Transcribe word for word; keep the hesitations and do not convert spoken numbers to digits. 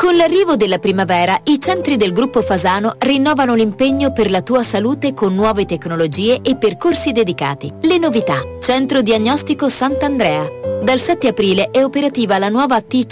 Con l'arrivo della primavera, i centri del gruppo Fasano rinnovano l'impegno per la tua salute con nuove tecnologie e percorsi dedicati. Le novità. Centro Diagnostico Sant'Andrea. Dal sette aprile è operativa la nuova T